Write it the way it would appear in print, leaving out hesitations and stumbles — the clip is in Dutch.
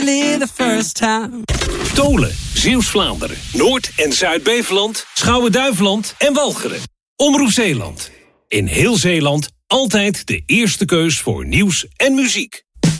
the first time. Tolen, Zeeuws-Vlaanderen, Noord- en Zuid-Beveland, Schouwen-Duiveland en Walcheren. Omroep Zeeland. In heel Zeeland altijd de eerste keus voor nieuws en muziek.